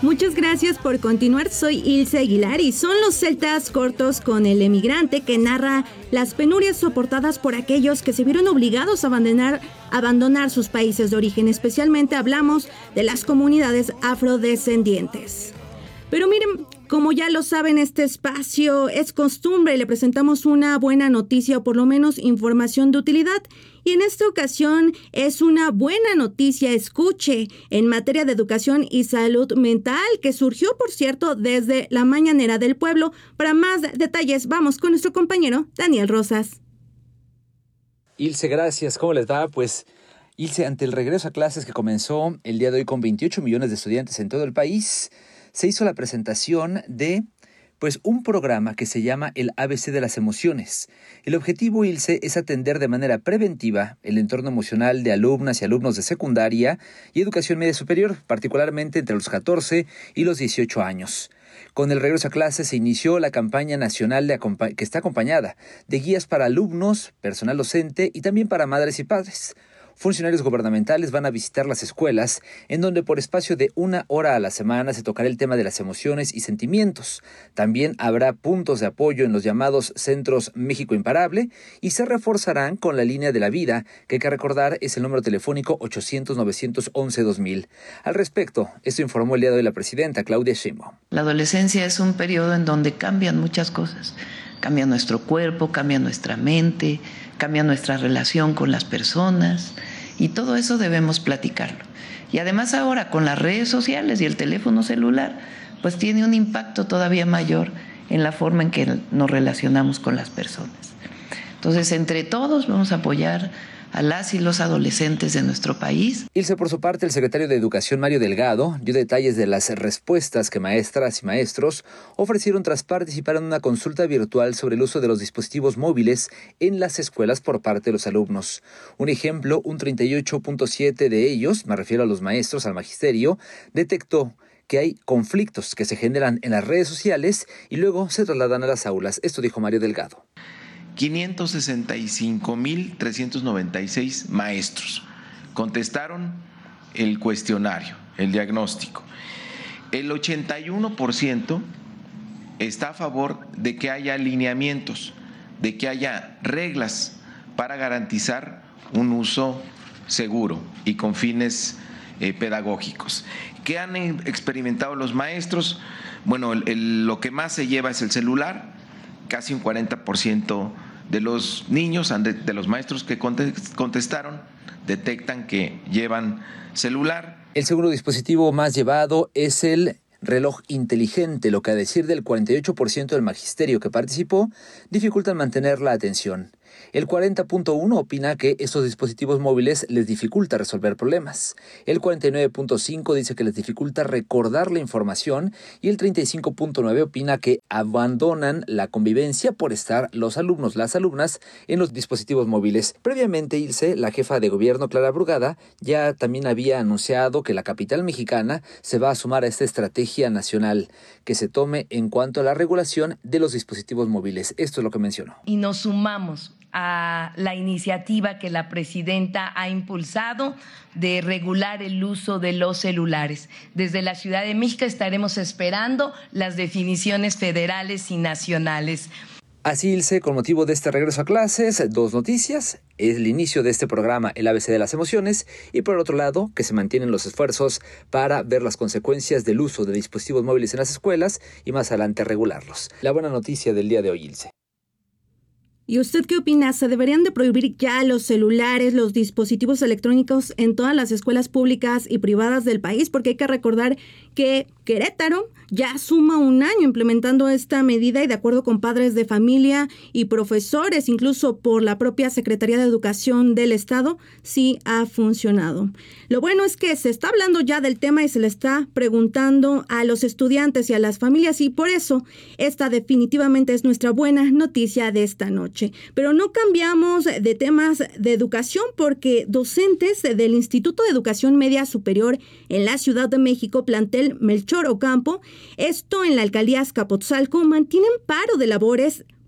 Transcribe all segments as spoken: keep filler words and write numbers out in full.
Muchas gracias por continuar, soy Ilse Aguilar y son los celtas cortos con El Emigrante, que narra las penurias soportadas por aquellos que se vieron obligados a abandonar, abandonar sus países de origen. Especialmente hablamos de las comunidades afrodescendientes. Pero miren, como ya lo saben, este espacio es costumbre y le presentamos una buena noticia o por lo menos información de utilidad. Y en esta ocasión es una buena noticia, escuche, en materia de educación y salud mental, que surgió, por cierto, desde la Mañanera del Pueblo. Para más detalles, vamos con nuestro compañero Daniel Rosas. Ilse, gracias. ¿Cómo les va? Pues, Ilse, ante el regreso a clases que comenzó el día de hoy con veintiocho millones de estudiantes en todo el país, se hizo la presentación de pues un programa que se llama el A B C de las emociones. El objetivo, Ilse, es atender de manera preventiva el entorno emocional de alumnas y alumnos de secundaria y educación media superior, particularmente entre los catorce y los dieciocho años. Con el regreso a clases se inició la campaña nacional de acompa- que está acompañada de guías para alumnos, personal docente y también para madres y padres. Funcionarios gubernamentales van a visitar las escuelas, en donde por espacio de una hora a la semana se tocará el tema de las emociones y sentimientos. También habrá puntos de apoyo en los llamados Centros México Imparable y se reforzarán con la línea de la vida, que hay que recordar es el número telefónico ochocientos, novecientos once, dos mil. Al respecto, esto informó el día de hoy la presidenta Claudia Sheinbaum. La adolescencia es un periodo en donde cambian muchas cosas. Cambia nuestro cuerpo, cambia nuestra mente, cambia nuestra relación con las personas y todo eso debemos platicarlo. Y además ahora con las redes sociales y el teléfono celular, pues tiene un impacto todavía mayor en la forma en que nos relacionamos con las personas. Entonces, entre todos vamos a apoyar a las y los adolescentes de nuestro país. Ilse, por su parte, el secretario de Educación, Mario Delgado, dio detalles de las respuestas que maestras y maestros ofrecieron tras participar en una consulta virtual sobre el uso de los dispositivos móviles en las escuelas por parte de los alumnos. Un ejemplo, un treinta y ocho punto siete de ellos, me refiero a los maestros, al magisterio, detectó que hay conflictos que se generan en las redes sociales y luego se trasladan a las aulas. Esto dijo Mario Delgado. quinientos sesenta y cinco mil trescientos noventa y seis maestros contestaron el cuestionario, el diagnóstico. El ochenta y uno por ciento está a favor de que haya lineamientos, de que haya reglas para garantizar un uso seguro y con fines eh, pedagógicos. ¿Qué han experimentado los maestros? Bueno, el, el, lo que más se lleva es el celular. Casi un cuarenta por ciento de los niños, de los maestros que contestaron, detectan que llevan celular. El segundo dispositivo más llevado es el reloj inteligente, lo que a decir del cuarenta y ocho por ciento del magisterio que participó, dificultan mantener la atención. El cuarenta punto uno opina que estos dispositivos móviles les dificulta resolver problemas. El cuarenta y nueve punto cinco dice que les dificulta recordar la información y el treinta y cinco punto nueve opina que abandonan la convivencia por estar los alumnos, las alumnas en los dispositivos móviles. Previamente, Ilse, la jefa de gobierno Clara Brugada, ya también había anunciado que la capital mexicana se va a sumar a esta estrategia nacional que se tome en cuanto a la regulación de los dispositivos móviles. Esto es lo que mencionó. Y nos sumamos a la iniciativa que la presidenta ha impulsado de regular el uso de los celulares. Desde la Ciudad de México estaremos esperando las definiciones federales y nacionales. Así, Ilse, con motivo de este regreso a clases, dos noticias. Es el inicio de este programa, el A B C de las emociones, y por otro lado, que se mantienen los esfuerzos para ver las consecuencias del uso de dispositivos móviles en las escuelas y más adelante regularlos. La buena noticia del día de hoy, Ilse. ¿Y usted qué opina? ¿Se deberían de prohibir ya los celulares, los dispositivos electrónicos en todas las escuelas públicas y privadas del país? Porque hay que recordar que Querétaro ya suma un año implementando esta medida y de acuerdo con padres de familia y profesores, incluso por la propia Secretaría de Educación del Estado, sí ha funcionado. Lo bueno es que se está hablando ya del tema y se le está preguntando a los estudiantes y a las familias y por eso esta definitivamente es nuestra buena noticia de esta noche. Pero no cambiamos de temas de educación porque docentes del Instituto de Educación Media Superior en la Ciudad de México, plantel Melchor Ocampo, esto en la alcaldía Azcapotzalco, mantienen paro de labores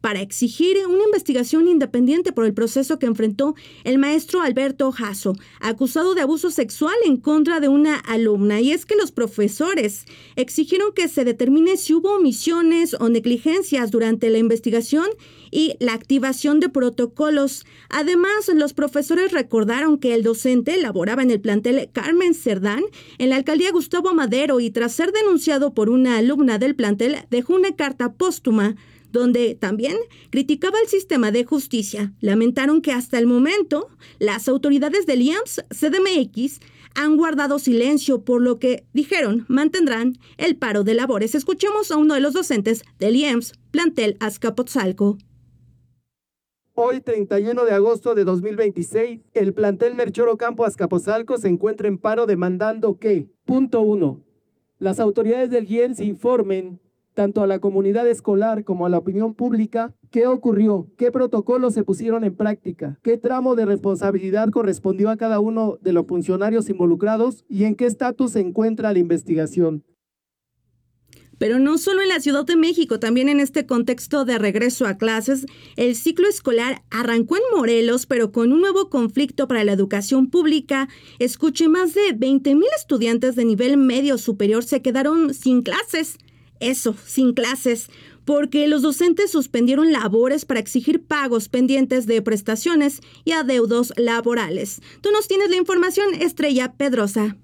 para exigir una investigación independiente por el proceso que enfrentó el maestro Alberto Jasso, acusado de abuso sexual en contra de una alumna. Y es que los profesores exigieron que se determine si hubo omisiones o negligencias durante la investigación y la activación de protocolos. Además, los profesores recordaron que el docente laboraba en el plantel Carmen Cerdán en la alcaldía Gustavo Madero y tras ser denunciado por una alumna del plantel dejó una carta póstuma donde también criticaba el sistema de justicia. Lamentaron que hasta el momento las autoridades del I A M S C D M X han guardado silencio, por lo que dijeron mantendrán el paro de labores. Escuchemos a uno de los docentes del I A M S plantel Azcapotzalco. Hoy, treinta y uno de agosto de dos mil veintiséis, el plantel Melchor Ocampo Azcapotzalco se encuentra en paro demandando que, punto uno, las autoridades del I E M S informen tanto a la comunidad escolar como a la opinión pública qué ocurrió, qué protocolos se pusieron en práctica, qué tramo de responsabilidad correspondió a cada uno de los funcionarios involucrados y en qué estatus se encuentra la investigación. Pero no solo en la Ciudad de México, también en este contexto de regreso a clases, el ciclo escolar arrancó en Morelos, pero con un nuevo conflicto para la educación pública. Escuche, más de veinte mil estudiantes de nivel medio superior se quedaron sin clases. Eso, sin clases, porque los docentes suspendieron labores para exigir pagos pendientes de prestaciones y adeudos laborales. Tú nos tienes la información, Estrella Pedrosa.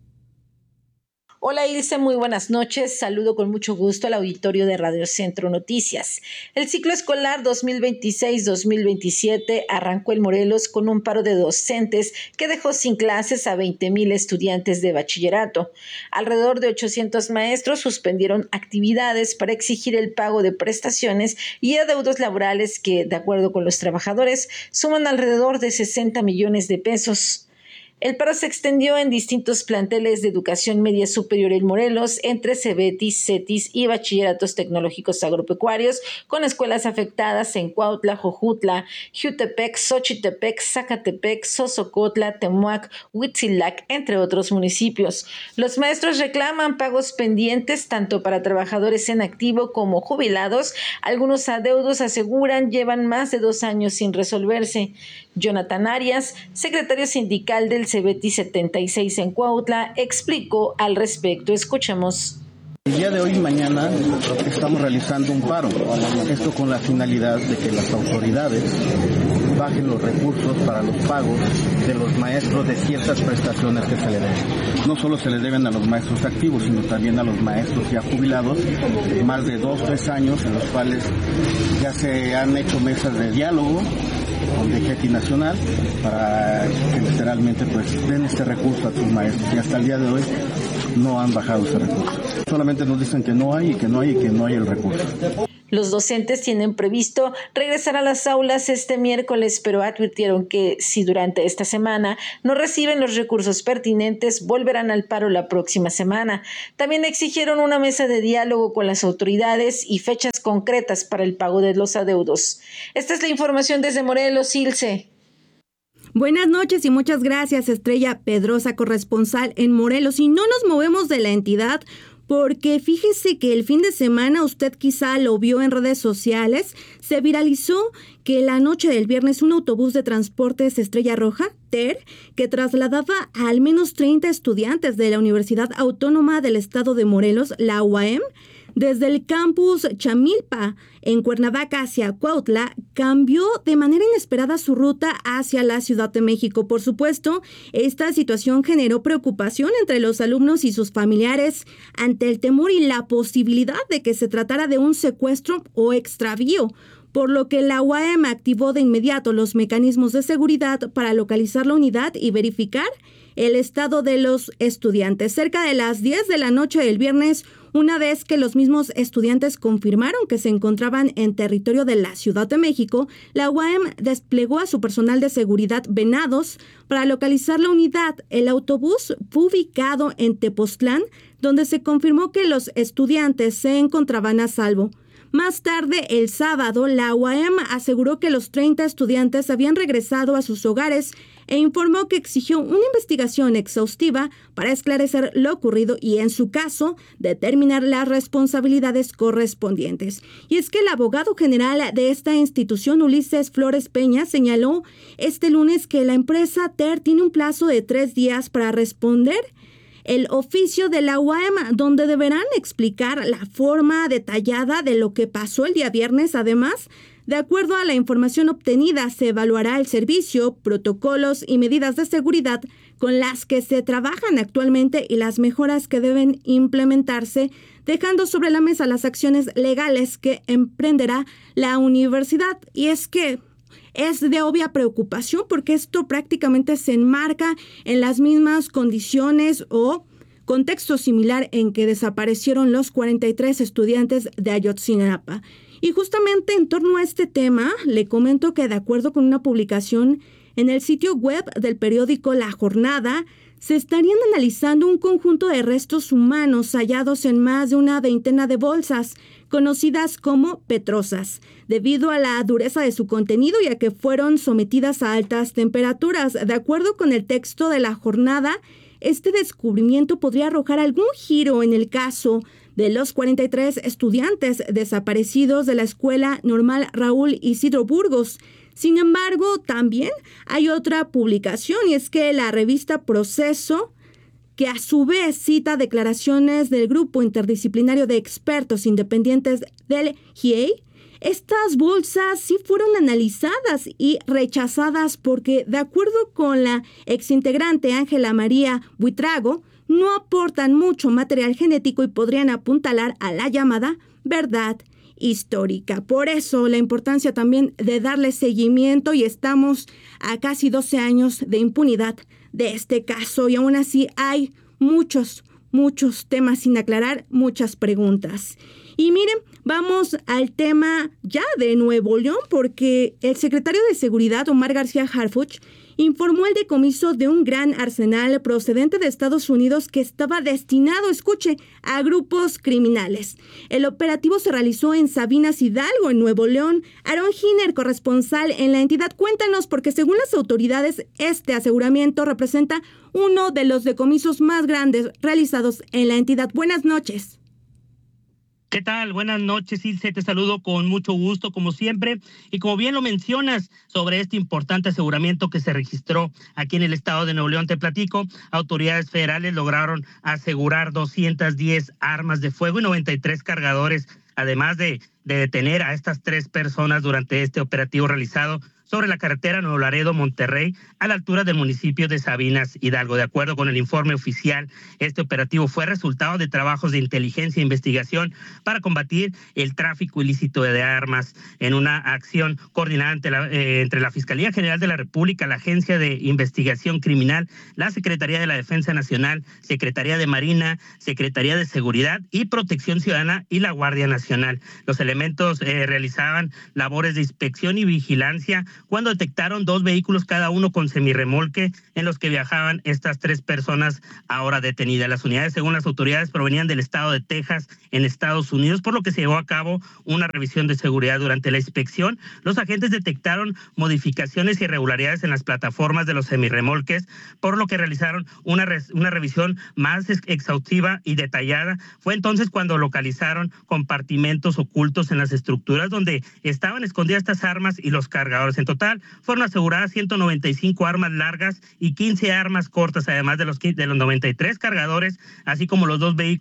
Hola Ilse, muy buenas noches. Saludo con mucho gusto al auditorio de Radio Centro Noticias. El ciclo escolar dos mil veintiséis dos mil veintisiete arrancó en Morelos con un paro de docentes que dejó sin clases a veinte mil estudiantes de bachillerato. Alrededor de ochocientos maestros suspendieron actividades para exigir el pago de prestaciones y adeudos laborales que, de acuerdo con los trabajadores, suman alrededor de sesenta millones de pesos. El paro se extendió en distintos planteles de educación media superior en Morelos, entre Cebetis, Cetis y bachilleratos tecnológicos agropecuarios, con escuelas afectadas en Cuautla, Jojutla, Jutepec, Xochitepec, Zacatepec, Sosocotla, Temuac, Huitzilac, entre otros municipios. Los maestros reclaman pagos pendientes tanto para trabajadores en activo como jubilados. Algunos adeudos, aseguran, llevan más de dos años sin resolverse. Jonathan Arias, secretario sindical del Cebetis setenta y seis en Cuautla, explicó al respecto. Escuchemos. El día de hoy y mañana estamos realizando un paro, esto con la finalidad de que las autoridades bajen los recursos para los pagos de los maestros de ciertas prestaciones que se le deben. No solo se le deben a los maestros activos, sino también a los maestros ya jubilados, más de dos, tres años en los cuales ya se han hecho mesas de diálogo con D G T I Nacional para que literalmente pues den este recurso a sus maestros y hasta el día de hoy no han bajado ese recurso. Solamente nos dicen que no hay y que no hay y que no hay el recurso. Los docentes tienen previsto regresar a las aulas este miércoles, pero advirtieron que si durante esta semana no reciben los recursos pertinentes, volverán al paro la próxima semana. También exigieron una mesa de diálogo con las autoridades y fechas concretas para el pago de los adeudos. Esta es la información desde Morelos, Ilse. Buenas noches y muchas gracias, Estrella Pedrosa, corresponsal en Morelos. Y no nos movemos de la entidad, porque fíjese que el fin de semana, usted quizá lo vio en redes sociales, se viralizó que la noche del viernes un autobús de transportes Estrella Roja, T E R, que trasladaba a al menos treinta estudiantes de la Universidad Autónoma del Estado de Morelos, la U A M, desde el campus Chamilpa, en Cuernavaca hacia Cuautla, cambió de manera inesperada su ruta hacia la Ciudad de México. Por supuesto, esta situación generó preocupación entre los alumnos y sus familiares ante el temor y la posibilidad de que se tratara de un secuestro o extravío, por lo que la U A M activó de inmediato los mecanismos de seguridad para localizar la unidad y verificar el estado de los estudiantes. Cerca de las diez de la noche del viernes, una vez que los mismos estudiantes confirmaron que se encontraban en territorio de la Ciudad de México, la U A M desplegó a su personal de seguridad Venados para localizar la unidad. El autobús fue ubicado en Tepoztlán, donde se confirmó que los estudiantes se encontraban a salvo. Más tarde, el sábado, la U A M aseguró que los treinta estudiantes habían regresado a sus hogares e informó que exigió una investigación exhaustiva para esclarecer lo ocurrido y, en su caso, determinar las responsabilidades correspondientes. Y es que el abogado general de esta institución, Ulises Flores Peña, señaló este lunes que la empresa T E R tiene un plazo de tres días para responder el oficio de la U A M, donde deberán explicar la forma detallada de lo que pasó el día viernes. Además, de acuerdo a la información obtenida, se evaluará el servicio, protocolos y medidas de seguridad con las que se trabajan actualmente y las mejoras que deben implementarse, dejando sobre la mesa las acciones legales que emprenderá la universidad. Y es que es de obvia preocupación porque esto prácticamente se enmarca en las mismas condiciones o contexto similar en que desaparecieron los cuarenta y tres estudiantes de Ayotzinapa. Y justamente en torno a este tema, le comento que de acuerdo con una publicación en el sitio web del periódico La Jornada, se estarían analizando un conjunto de restos humanos hallados en más de una veintena de bolsas, conocidas como petrosas, debido a la dureza de su contenido y a que fueron sometidas a altas temperaturas. De acuerdo con el texto de La Jornada, este descubrimiento podría arrojar algún giro en el caso de los cuarenta y tres estudiantes desaparecidos de la Escuela Normal Raúl Isidro Burgos. Sin embargo, también hay otra publicación, y es que la revista Proceso, que a su vez cita declaraciones del Grupo Interdisciplinario de Expertos Independientes del G I E I, estas bolsas sí fueron analizadas y rechazadas porque, de acuerdo con la exintegrante Ángela María Buitrago, no aportan mucho material genético y podrían apuntalar a la llamada verdad histórica. Por eso la importancia también de darle seguimiento, y estamos a casi doce años de impunidad de este caso y aún así hay muchos, muchos temas sin aclarar, muchas preguntas. Y miren, vamos al tema ya de Nuevo León, porque el secretario de Seguridad, Omar García Harfuch, informó el decomiso de un gran arsenal procedente de Estados Unidos que estaba destinado, escuche, a grupos criminales. El operativo se realizó en Sabinas Hidalgo, en Nuevo León. Aaron Giner, corresponsal en la entidad, cuéntanos, porque según las autoridades, este aseguramiento representa uno de los decomisos más grandes realizados en la entidad. Buenas noches. ¿Qué tal? Buenas noches, Ilse. Te saludo con mucho gusto, como siempre. Y como bien lo mencionas, sobre este importante aseguramiento que se registró aquí en el estado de Nuevo León, te platico. Autoridades federales lograron asegurar doscientas diez armas de fuego y noventa y tres cargadores, además de, de detener a estas tres personas durante este operativo realizado sobre la carretera Nuevo Laredo-Monterrey, a la altura del municipio de Sabinas Hidalgo. De acuerdo con el informe oficial, este operativo fue resultado de trabajos de inteligencia e investigación para combatir el tráfico ilícito de armas en una acción coordinada entre la, eh, entre la Fiscalía General de la República, la Agencia de Investigación Criminal, la Secretaría de la Defensa Nacional, Secretaría de Marina, Secretaría de Seguridad y Protección Ciudadana y la Guardia Nacional. Los elementos eh, realizaban labores de inspección y vigilancia cuando detectaron dos vehículos, cada uno con semirremolque, en los que viajaban estas tres personas ahora detenidas. Las unidades, según las autoridades, provenían del estado de Texas, en Estados Unidos, por lo que se llevó a cabo una revisión de seguridad. Durante la inspección, los agentes detectaron modificaciones y irregularidades en las plataformas de los semirremolques, por lo que realizaron una, re una revisión más exhaustiva y detallada. Fue entonces cuando localizaron compartimentos ocultos en las estructuras donde estaban escondidas estas armas y los cargadores. En total, fueron aseguradas ciento noventa y cinco armas largas y quince armas cortas, además de los, de los noventa y tres cargadores, así como los dos vehículos